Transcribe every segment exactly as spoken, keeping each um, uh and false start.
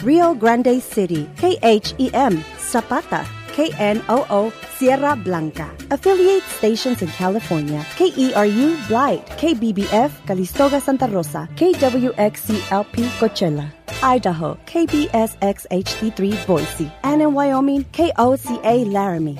Rio Grande City. K H E M, Zapata. K N O O, Sierra Blanca. Affiliate stations in California: K E R U, Blight, K B B F, Calistoga, Santa Rosa, K W X C L P, Coachella. Idaho, K B S X H D three, Boise. And in Wyoming, K O C A, Laramie.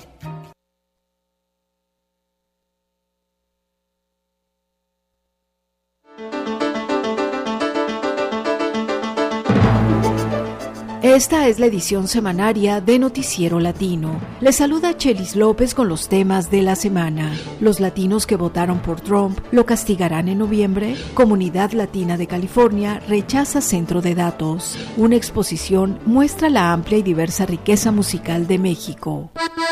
Esta es la edición semanaria de Noticiero Latino. Les saluda Chelis López con los temas de la semana. Los latinos que votaron por Trump lo castigarán en noviembre. Comunidad Latina de California rechaza centro de datos. Una exposición muestra la amplia y diversa riqueza musical de México.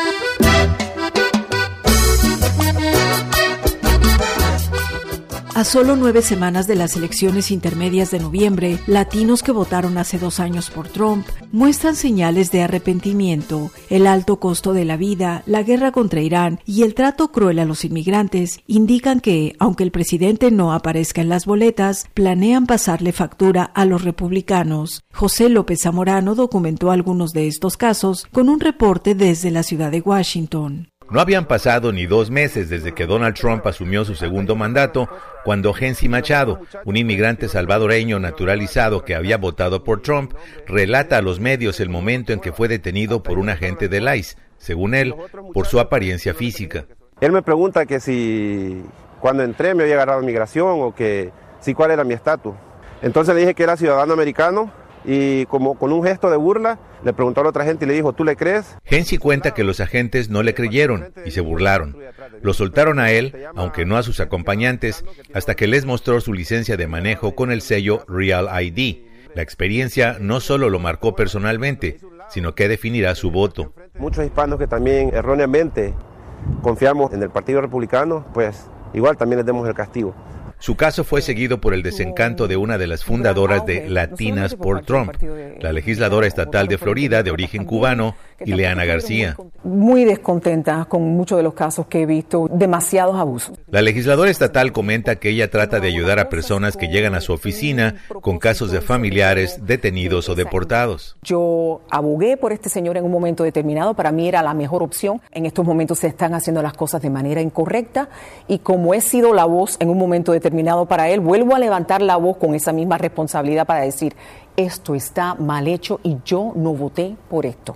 A solo nueve semanas de las elecciones intermedias de noviembre, latinos que votaron hace dos años por Trump muestran señales de arrepentimiento. El alto costo de la vida, la guerra contra Irán y el trato cruel a los inmigrantes indican que, aunque el presidente no aparezca en las boletas, planean pasarle factura a los republicanos. José López Zamorano documentó algunos de estos casos con un reporte desde la ciudad de Washington. No habían pasado ni dos meses desde que Donald Trump asumió su segundo mandato, cuando Gensi Machado, un inmigrante salvadoreño naturalizado que había votado por Trump, relata a los medios el momento en que fue detenido por un agente del I C E, según él, por su apariencia física. Él me pregunta que si cuando entré me había agarrado migración o que si cuál era mi estatus. Entonces le dije que era ciudadano americano y como con un gesto de burla le preguntó a la otra gente y le dijo, ¿tú le crees? Gensi cuenta que los agentes no le creyeron y se burlaron. Lo soltaron a él, aunque no a sus acompañantes, hasta que les mostró su licencia de manejo con el sello Real I D. La experiencia no solo lo marcó personalmente, sino que definirá su voto. Muchos hispanos que también erróneamente confiamos en el Partido Republicano, pues igual también les demos el castigo. Su caso fue seguido por el desencanto de una de las fundadoras de Latinas por Trump, la legisladora estatal de Florida de origen cubano, Ileana García. Muy descontenta con muchos de los casos que he visto, demasiados abusos. La legisladora estatal comenta que ella trata de ayudar a personas que llegan a su oficina con casos de familiares detenidos o deportados. Yo abogué por este señor en un momento determinado, para mí era la mejor opción. En estos momentos se están haciendo las cosas de manera incorrecta y como he sido la voz en un momento determinado para él, vuelvo a levantar la voz con esa misma responsabilidad para decir, esto está mal hecho y yo no voté por esto.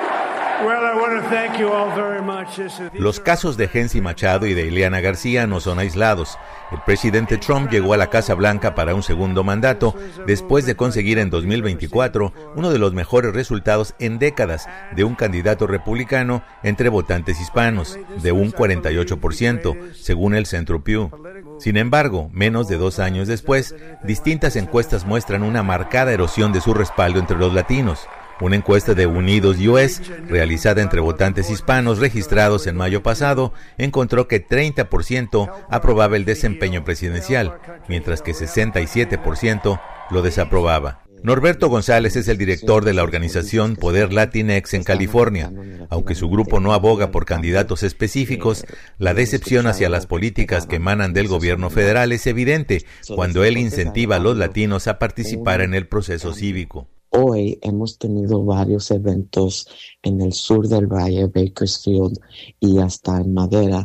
Los casos de Gensi Machado y de Ileana García no son aislados. El presidente Trump llegó a la Casa Blanca para un segundo mandato después de conseguir en dos mil veinticuatro uno de los mejores resultados en décadas de un candidato republicano entre votantes hispanos, de un cuarenta y ocho por ciento, según el Centro Pew. Sin embargo, menos de dos años después, distintas encuestas muestran una marcada erosión de su respaldo entre los latinos. Una encuesta de Unidos U S, realizada entre votantes hispanos registrados en mayo pasado, encontró que treinta por ciento aprobaba el desempeño presidencial, mientras que sesenta y siete por ciento lo desaprobaba. Norberto González es el director de la organización Poder Latinex en California. Aunque su grupo no aboga por candidatos específicos, la decepción hacia las políticas que emanan del gobierno federal es evidente cuando él incentiva a los latinos a participar en el proceso cívico. Hoy hemos tenido varios eventos en el sur del valle, Bakersfield y hasta en Madera,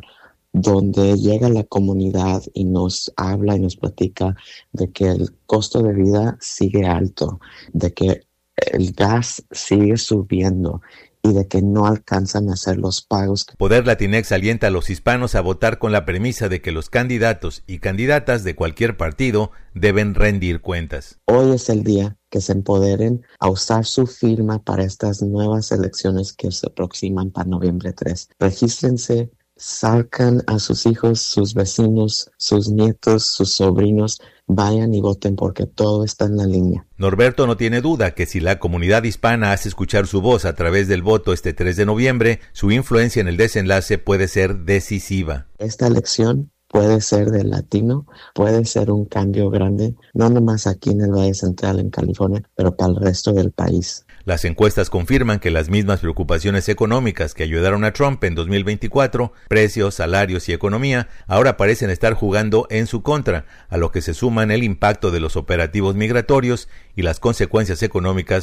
donde llega la comunidad y nos habla y nos platica de que el costo de vida sigue alto, de que el gas sigue subiendo y de que no alcanzan a hacer los pagos. Poder Latinex alienta a los hispanos a votar con la premisa de que los candidatos y candidatas de cualquier partido deben rendir cuentas. Hoy es el día que se empoderen a usar su firma para estas nuevas elecciones que se aproximan para noviembre tres. Regístrense, sacan a sus hijos, sus vecinos, sus nietos, sus sobrinos, vayan y voten porque todo está en la línea. Norberto no tiene duda que si la comunidad hispana hace escuchar su voz a través del voto este tres de noviembre, su influencia en el desenlace puede ser decisiva. Esta elección puede ser del latino, puede ser un cambio grande, no nomás aquí en el Valle Central, en California, pero para el resto del país. Las encuestas confirman que las mismas preocupaciones económicas que ayudaron a Trump en dos mil veinticuatro, precios, salarios y economía, ahora parecen estar jugando en su contra, a lo que se suman el impacto de los operativos migratorios y las consecuencias económicas